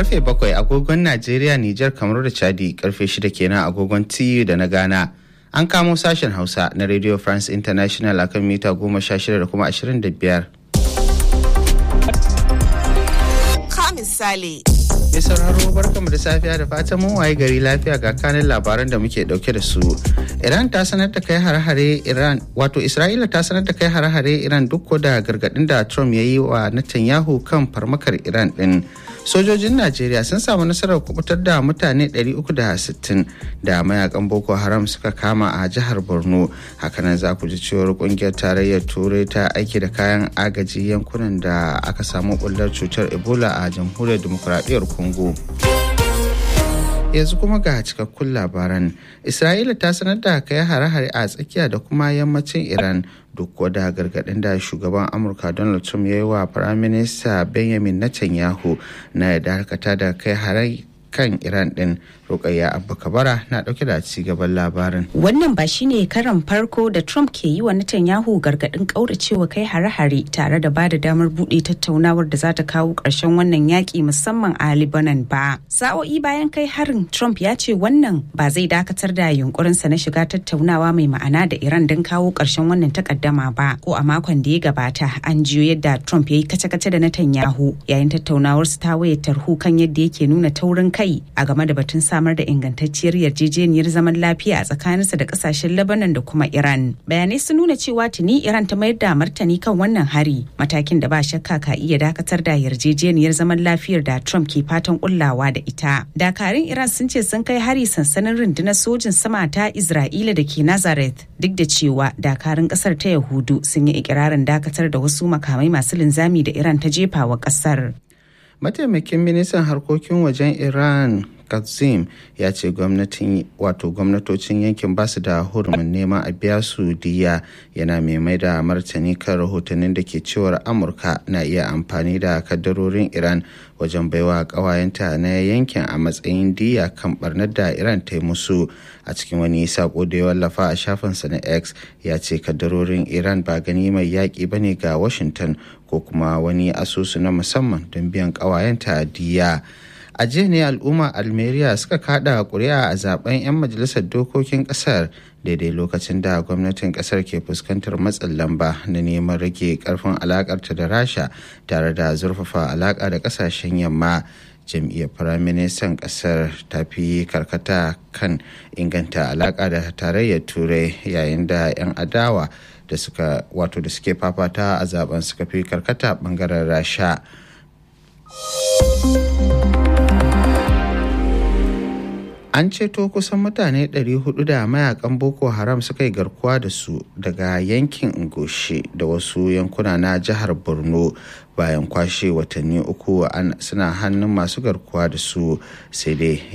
Karfe 7 agogon Najeriya, Nijar, Kamaru da Chadi, karfe 6 kenan agogon TU da na Ghana. An kamo sashen Hausa na Radio France International akan mita 16 da kuma 25. Misali. Mai sauraro barkamu da safiya da fatan mun waye gari lafiya ga kanin labaran da muke dauke da su. Iran ta sanar da kai hare-hare Isra'ila ta sanar da kai hare-hare Iran duk da gargadin da Trump ya yi wa Netanyahu kan farmakar Iran din. Sojojin Najeriya sun samu nasarar kubutar da mutane 360 da mayakan Boko Haram suka kama a jihar Borno. Hakanan za ku ji cewar kungiyar tarayyar Turai ta aiki da kayan agaji yankunan da aka samu bullar cutar Ebola a jamhuriyar Dimokuraɗiyyar Congo. Yanzu kuma ga cikakkun labaran. Isra'ila ta sanar da kai hare-hare a tsakiya da kuma yammacin Iran duk da gargaɗin da shugaban Amurka Donald Trump ya yi wa Firaminista Benjamin Netanyahu na dakata da kai hare kan Iran din. Rukayya Abba Kabara na dauke da ci gaban labarin. Wannan ba shine karan farko da Trump ke yi wa Netanyahu gargadin kauracewa kai hare-hare tare da bada damar bude tattaunawar da za ta kawo ƙarshen wannan yaki musamman a Lebanon ba. Sa'o'i bayan kai harin, Trump ya ce wannan ba zai dakatar da yunkurinsa na shiga tattaunawa mai ma'ana da Iran don kawo ƙarshen wannan takaddama ba. Ko a makon da ya gabata an jiyo yadda Trump ya yi kace-kace da Netanyahu yayin tattaunawarsu ta wayar tarho kan yadda yake nuna taurin kai a game da batun samar da ingantacciyar yarjejeniyar zaman lafiya a tsakaninsa da kasashen Lebanon da kuma Iran. Bayanai sun nuna cewa tuni Iran ta mayar da martani kan wannan hari, matakin da ba shakka ka iya dakatar da yarjejeniyar zaman lafiyar da Trump ke fatan kullawa da ita. Dakarun Iran sun ce sun kai hari sansanin rundunar sojin sama ta Isra'ila da ke Nazareth, duk da cewa dakarun kasar ta Yahudu sun yi ikirarin dakatar da wasu makamai masu linzami da Iran ta jefa wa kasar. Mataimakin ministan harkokin wajen Iran Kazim ya ce gwamnatocin yankin basu da hurumin neman a biya su diya, yana mai da martani kan rahotannin da ke cewar Amurka na iya amfani da kaddarorin Iran wajen baiwa kawayenta na yankin a matsayin diya kan barnar da Iran ta yi musu. A cikin wani sako da ya wallafa a shafinsa na X, ya ce kaddarorin Iran ba gani mai yaƙi bane ga Washington ko kuma wani asusu na musamman don biyan kawayenta diya. A jiya ne al'umma Almeria suka kada kuri'a a zaben 'yan majalisar dokokin kasar daidai lokacin da gwamnatin kasar ke fuskantar matsin lamba na neman rage karfin alakarta da Rasha tare da zurfafa alaka da kasashen yamma. Jam'iyyar Firaministan kasar ta fi karkata kan inganta alaka da tarayyar Turai, yayin da 'yan adawa da suke fafata a zaben suka fi karkata bangaren Rasha. An ceto kusan mutane 400 da mayakan Boko Haram suka yi garkuwa da su daga yankin Ngoshi da wasu yankuna na jihar Borno bayan kwashe watanni 3 suna hannun masu garkuwa da su, sai dai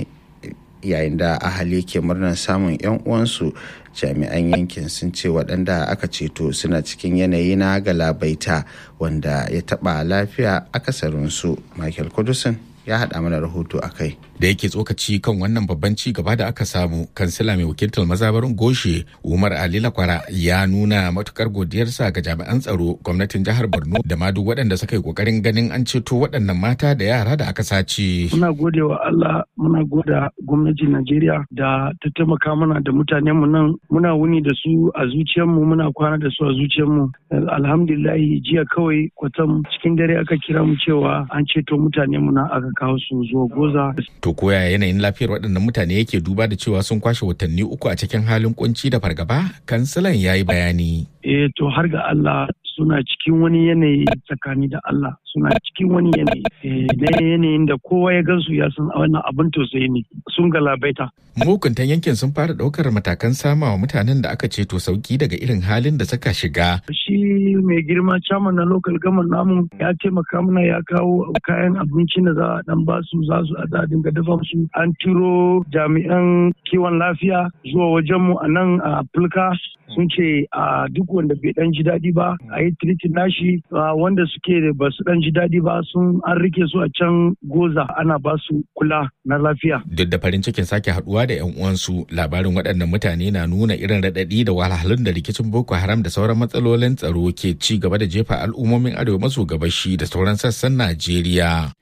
yayin da ahali ke murnar samun 'yan uwansu, jami'an yankin sun ce waɗanda aka ceto suna cikin yanayi na galabaita wanda ya taɓa lafiya akasarinsu. Michael Kudusin ya haɗa mana rahoto a kai. Da yake tsokaci kan wannan babban ci gaba da aka samu, kansila mai wakiltar mazabarin Goshe Umar Ali Lakwara ya nuna matukar godiyarsa ga jami'an tsaro, gwamnatin jihar Borno da ma duk waɗanda suka yi kokarin ganin an ceto waɗannan mata da yara da aka sace. Muna gode wa Allah, muna goda gwamnatin Najeriya da ta taimaka mana da mutanenmu nan, muna wuni da su a zuciyarmu, muna kwana da su a zuciyarmu. Alhamdulillahi, jiya kawai kwatam cikin dare aka kira mu cewa an ceto mutanenmu na aka kawo su zuwa Goza. To koya yanayin lafiyar waɗannan mutane yake duba da cewa sun kwashe watanni 3 a cikin halin kunci da fargaba? Kansilan ya yi bayani. To har ga Allah suna cikin wani yanayi tsakani da Allah, suna cikin wani yanayi na yanayin da kowa ya gansu ya san wannan abin tausayi ne, sun galabaita. Mahukuntan yankin sun fara ɗaukar matakan sama wa mutanen da aka ceto sauki daga irin halin da suka shiga. Shi mai girma chairman na local government namu ya taimaka mana, ya kawo kayan abinci da za a dan basu, za su a dinga dafa su. An turo jami'an kiwon lafiya zuwa wajenmu a nan a Fulka, sun ce a duk wanda bai dan ji daɗi ba a yi tiritin nashi, wanda suke da ba su dan ji daɗi ba an rike su a can Goza, ana ba su kula na lafiya. Duk da farin cikin sake haduwa da 'yan uwansu, labarin waɗannan mutane na nuna irin raɗaɗi da wahalhalun da rikicin Boko Haram da sauran matsalolin tsaro ke ci gaba da jefa al'ummomin arewa maso gabashi da sauran sassan Najeriya.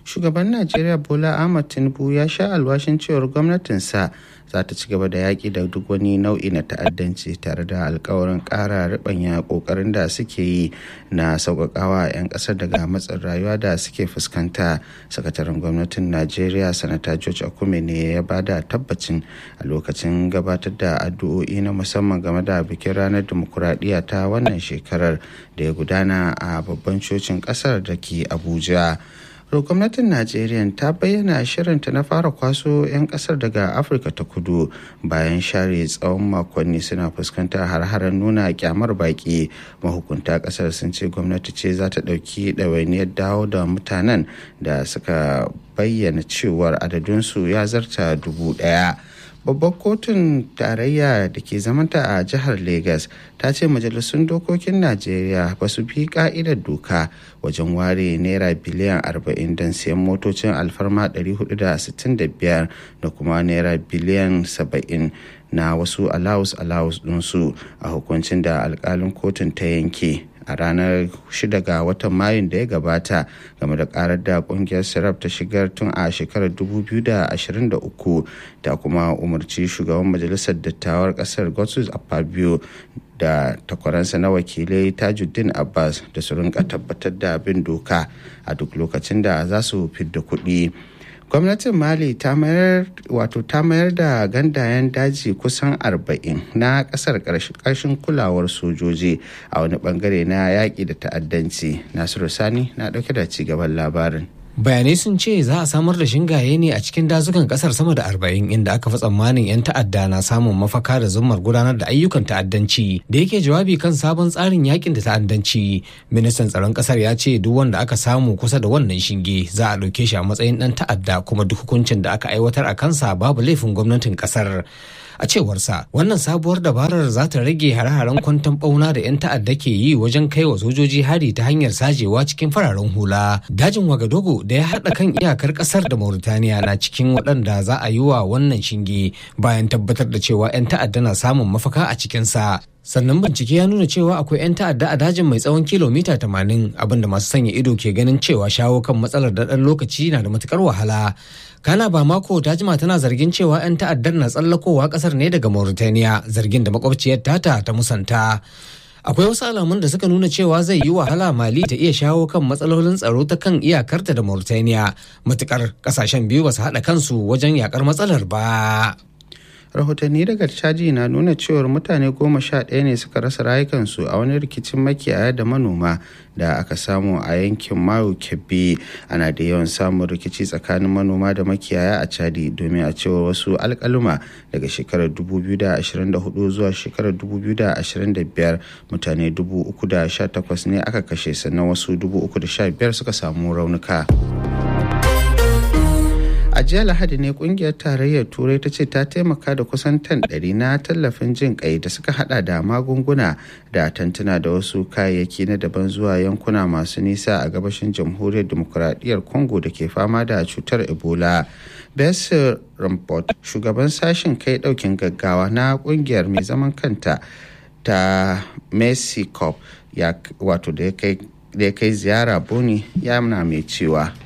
Shugaban Najeriya Bola Ahmed Tinubu ya sha alwashin cewar gwamnatinsa za ta ci gaba da yaƙi da duk wani nau'i na ta'addanci tare da alkawarin ƙara riɓanya ƙoƙarin da suke yi na sauƙaƙawa 'yan ƙasar daga matsin rayuwa da suke fuskanta. Sakataren gwamnatin Najeriya Sanata George Akume ne ya ba da tabbacin a lokacin gabatar da addu'o'i na musamman game da bikin ranar dimokuraɗiyya ta wannan shekarar da ya gudana a babban cocin ƙasar da ke Abuja. Gwamnatin Najeriya ta bayyana shirinta na fara kwaso 'yan kasar daga Afirka ta Kudu bayan share tsawon makonni suna fuskantar har-haren nuna kyamar baki. Mahukunta kasar sun ce gwamnati ce za ta ɗauki ɗawainiyar dawo da mutanen da suka bayyana cewar adadinsu ya zarta 1,000. Babbar kotun tarayya da ke zamanta a jihar Legas ta ce majalisun dokokin Najeriya ba su bi ka'idar doka wajen ware naira biliyan 40 don siyan motocin alfarma 465 da kuma naira biliyan 70 na wasu alawus ɗinsu a hukuncin da alkalin kotun ta yanke a ranar 6 ga watan mayun da ya gabata game da karar da kungiyar sirap ta shigar tun a shekarar 2023 ta kuma umarci shugaban majalisar dattawar kasar Godswill Akpabio da takwaransa na wakilai Tajuddin Abbas da su rinka tabbatar da bin doka a duk lokacin da za su fidda kuɗi. Gwamnatin Mali ta mayar da gandayen daji kusan 40 na kasar ƙarshen kulawar sojoji a wani bangare na yaƙi da ta'addanci. Nasiru Sani na ɗauke da cigaban labarin. Bayanai sun ce za a samar da shingaye ne a cikin dazukan kasar sama da 40 inda aka fi tsammanin 'yan ta'adda na samun mafaka da zummar gudanar da ayyukan ta'addanci. Da yake jawabi kan sabon tsarin yakin da ta'addanci, ministan tsaron kasar ya ce duk wanda aka samu kusa da wannan shinge za a ɗauke shi a matsayin ɗan ta'adda, kuma duk hukuncin da aka aiwatar a kansa babu laifin gwamnatin kasar. A cewarsa, wannan sabuwar dabarar za ta rage hare-haren kwanton ɓauna da 'yan ta'adda ke yi wajen kai wa sojoji hari ta hanyar sajewa cikin fararen hula. Dajin Wagadogo da ya haɗa kan iyakar ƙasar da Mauritaniya na cikin waɗanda za a yi wa wannan shinge bayan tabbatar da cewa 'yan ta'adda na samun mafaka a cikinsa. Sannan bincike ya nuna cewa akwai 'yan ta'adda a dajin mai tsawon kilomita 80, abinda masu sanya ido ke ganin cewa shawo kan matsalar da ɗan lokaci na da matukar wahala. Kana ba mako ta jima tana zargin cewa 'yan ta'addar na tsallakowa kasar ne daga Mauritania, zargin da makwabciyar tata ta musanta. Akwai wasu alamun da suka nuna cewa zai yi wahala Mali ta iya shawo kan matsalolin tsaro ta kan iyakarta da Mauritania, matukar kasashen biyu ba su haɗa kansu wajen yakar matsalar ba. Rahotanni daga caji na nuna cewar mutane 11 ne suka rasa rayukansu a wani rikicin makiyaya da manoma da aka samu a yankin Mayo Kebbi. Ana da yawan samun rikici tsakanin manoma da makiyaya a Chadi, domin a cewar wasu alkaluma daga shekarar 2024 zuwa shekarar 2025 mutane 318 ne aka kashe, sannan wasu 315 suka samu raunuka. A jiya Lahadi ne kungiyar tarayyar Turai ta ce ta taimaka da kusan tan 100 na tallafin jin kai da suka hada da magunguna da tantuna da wasu kayayyaki na daban zuwa yankuna masu nisa a gabashin jamhuriyar demokuraɗiyyar Congo da ke fama da cutar Ebola. Besir Rampot, shugaban sashen kai daukin gaggawa na kungiyar mai zaman kanta ta Mercy Corps, da ya kai ziyara Boni, ya na mai cewa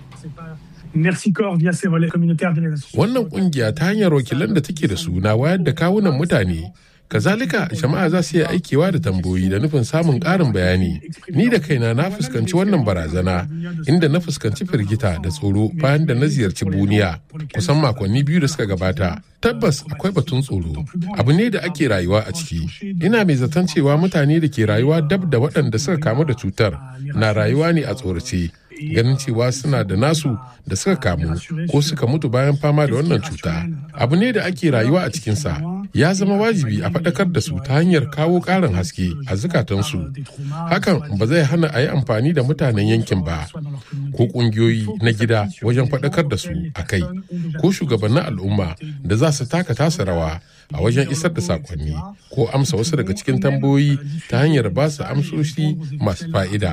wannan kungiya ta hanyar wakilan da take da su na wayar da kawunan mutane. Kazalika jama'a za su iya aikewa da tambayoyi da nufin samun ƙarin bayani. Ni da kaina na fuskanci wannan barazana, inda na fuskanci firgita da tsoro bayan da na ziyarci Buniya kusan makonni 2 da suka gabata. Tabbas akwai batun tsoro, abu ne da ake rayuwa a ciki. Ina mai zaton cewa mutane da ke rayuwa dab da waɗanda suka kamu da cutar na rayuwa ne a tsorace, ganin cewa suna da nasu da suka kamu ko suka mutu bayan fama da wannan cuta. Abu ne da ake rayuwa a cikinsa. Ya zama wajibi a faɗakar da su ta hanyar kawo ƙarin haske a zukatansu. Hakan ba zai hana a yi amfani da mutanen yankin ba, ko ƙungiyoyi na gida wajen faɗakar da su a kai, ko shugabannin al'umma da za su taka tasa rawa a wajen isar da saƙonni ko amsa wasu daga cikin tambayoyi ta hanyar ba su amsoshi masu fa'ida.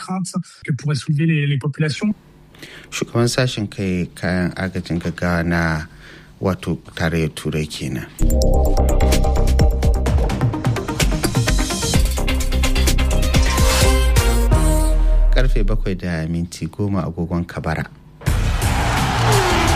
Shugaban sashen kai kayan agajin gaggawa na wato tarayyar Turai kenan. Karfe 7:10 agogon Kabara.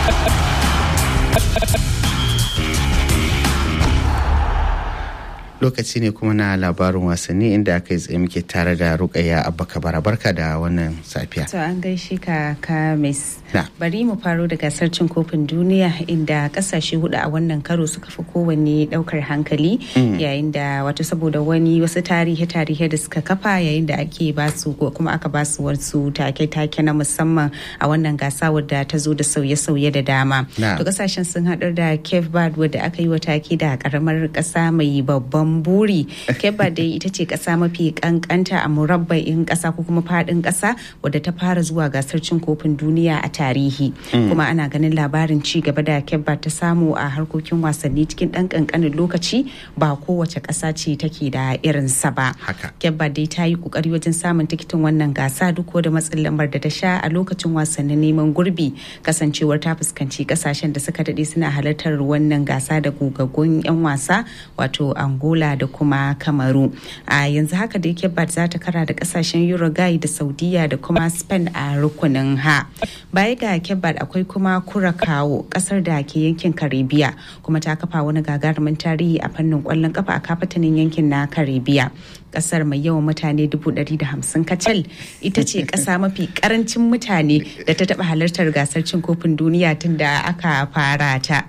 Lokaci ne kuma na labarin wasanni inda aka yi tsaye muke tare da Rukayya Abba Kabara. Barka da wannan safiya. To an gaishe ka Kamis. Bari mu faro da gasar cin kofin duniya inda kasashe hudu a wannan karo suka fi kowanne daukar hankali yayin da wato saboda wasu tarihe da suka kafa yayin da ake basu ko kuma aka basu wasu take na musamman a wannan gasa wadda ta zo da sauye-sauye da dama. To kasashen sun haɗar da Cape Verde wadda aka yi wa take da karamar kasa mai babban buri. Cape Verde dai ita ce kasa mafi kankanta a murabba'in kasa ko kuma fadin kasa wadda ta fara zuwa gasar cin kofin duniya a tarihi. Kuma ana ganin labarin ci gaba da Cape Verde ta samu a harkokin wasanni cikin dan kankanin lokaci ba kowace kasa ce take da irinsa ba. Cape Verde dai ta yi kokari wajen samun tikitin wannan gasa duk da matsin lambar da ta sha a lokacin wasannin neman gurbi kasancewar ta fuskanci kasashen da suka dade suna halartar wannan gasa da gogaggun 'yan wasa wato Angola da kuma Kamaru. A yanzu haka da Cape Verde za ta kara da kasashen Uruguay da Saudiya da kuma Spain a rukunin ha. Baya ga Cape Verde akwai kuma Curacao kasar da ke yankin Karibiya kuma ta kafa wani gagarumin tarihi a fannin kwallon kafa a kafatanin yankin na Karibiya. Kasar mai yawan mutane 150 kacal ita ce kasa mafi karancin mutane da ta taba halartar gasar cin kofin duniya tun da aka fara ta.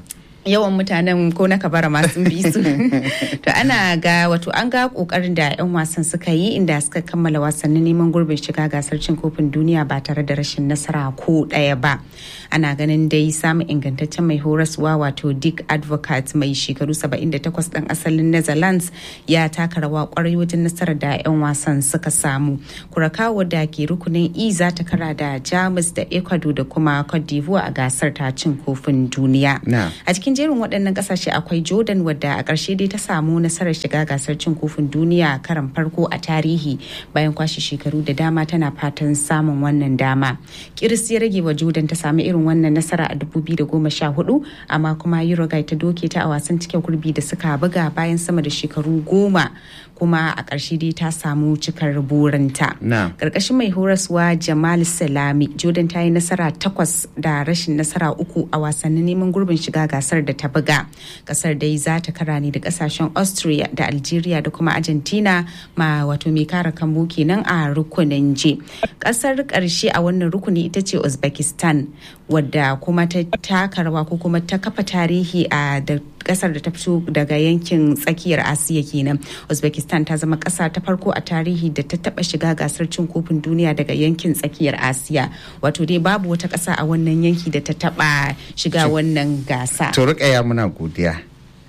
Yawan mutanen ko na kabara ma sun bi su. To ana ga wato an ga kokarin da 'yan wasan suka yi inda suka kammala wasannin neman gurbin shiga gasar cin kofin duniya ba tare da rashin nasara ko ɗaya ba. Ana ganin dai samun ingantaccen mai horaswa wato Dick Advocaat mai shekaru 78 ɗan asalin Netherlands ya taka rawa kwarai wajen nasarar da 'yan wasan suka samu. Curacao da ke rukunin E za ta kara da Jamus da Ecuador da kuma Cote d'Ivoire a gasar ta cin kofin duniya. A cikin jerin waɗannan ƙasashe akwai Jordan wadda a ƙarshe dai ta samu nasarar shiga gasar cin kofin duniya karan farko a tarihi bayan kwashe shekaru da dama tana fatan samun wannan dama. Kiris ya rage wa Jordan ta samu irin wannan nasara a 2014 amma kuma Uruguay ta doke ta a wasan cike gurbi da suka buga bayan sama da shekaru 10 kuma a ƙarshe dai ta samu cikar burinta. Ƙarƙashin mai horaswa Jamal Salami, Jordan ta yi nasara 8 da rashin nasara 3 a wasannin neman gurbin shiga gasar da ta buga. Kasar dai za ta kara ne da kasashen Austria da Algeria da kuma Argentina ma wato mai kara kambu kenan a rukunin J. Kasar ƙarshe a wannan rukuni ita ce Uzbekistan wadda kuma ta taka rawa ko kuma ta kafa tarihi a da kasar da ta fito daga yankin tsakiyar Asiya kenan. Uzbekistan ta zama kasa ta farko a tarihi da ta taba shiga gasar cin kofin duniya daga yankin tsakiyar Asiya. Wato dai babu wata kasa a wannan yanki da ta taba shiga wannan gasa. To Rukayya muna godiya.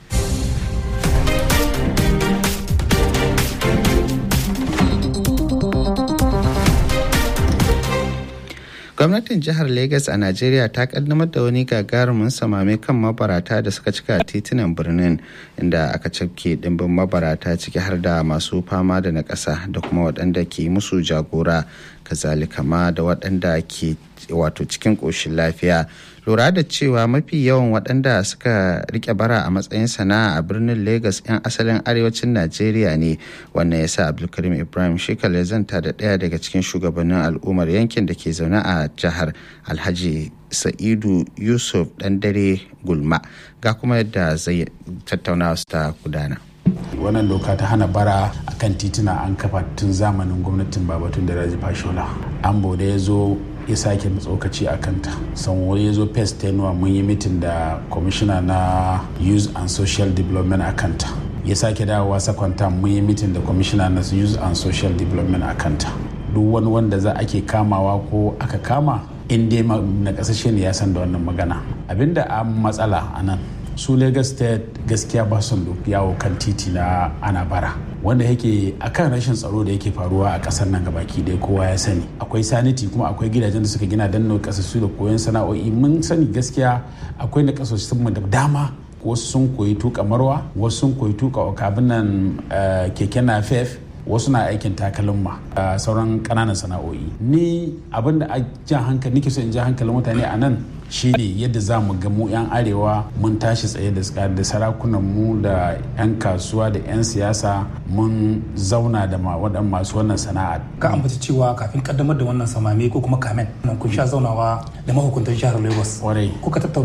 Gwamnatin jihar Legas a Najeriya ta kaddamar da wani gagarumin samame kan mabarata da suka cika titunan birnin inda aka cafke dimbin mabarata ciki har da masu fama da nakasa da kuma waɗanda ke musu jagora kazalika ma da waɗanda ke wato cikin ƙoshin lafiya. Lura da cewa mafi yawan waɗanda suka rike bara a matsayin sana'a a birnin Legas 'yan asalin arewacin Najeriya ne, wannan ya sa Abdulkarim Ibrahim Shekal ya zanta da ɗaya daga cikin shugabannin al'ummar yankin da ke zaune a jihar, Alhaji Sa'idu Yusuf Ɗandare Gulma, ga kuma yadda zai tattaunawa su ta gudana. Wannan doka ta hana bara a kan tituna an kafa tun zamanin gwamnatin Babatunde Raji Fashola. Ambo da ya zo ya sake tsokaci a kanta. Sanwo ya zo pest tenuwa mun yi mitin da kwamishina na youth and social development a kanta. Ya sake dawowa sakwanta mun yi mitin da kwamishina na youth and social development a kanta. Duk wani wanda za ake kamawa ko aka kama in dai na kasashe ne ya san da wannan magana. Abinda a matsala a nan su Lagos State gaskiya ba son yawo kan titi na ana bara, wanda yake akan rashin tsaro da yake faruwa a kasar nan gabaki ɗaya kowa ya sani. Akwai saniti kuma akwai gidajen da suka gina don nakasassu da koyon sana'o'i. Mun sani gaskiya akwai nakasassu da dama, wasu sun koyi tuka marwa, wasu sun koyi tuka okabin nan keke napep, wasu na aikin takalma da sauran ƙananan sana'o'i. Ni abin da nake so in ja hankalin mutane a nan shine yadda za mu ga mu 'yan arewa mun tashi tsaye da sarakunan mu da 'yan kasuwa da 'yan siyasa mun zauna da masu wannan sana'a. Ka ambaci cewa kafin kaddamar da wannan samame ko kuma kamen kun sha zaunawa da mahukuntan jihar Lagos. Kuka tattauna